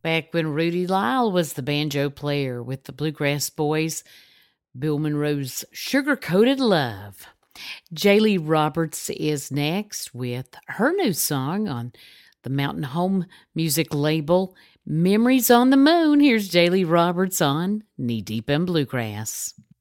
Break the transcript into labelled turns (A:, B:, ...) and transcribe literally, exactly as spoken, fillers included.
A: Back when Rudy Lyle was the banjo player with the Bluegrass Boys, Bill Monroe's Sugar Coated Love. Jaylee Roberts is next with her new song on the Mountain Home music label, Memories on the Moon. Here's Jaylee Roberts on Knee Deep in Bluegrass.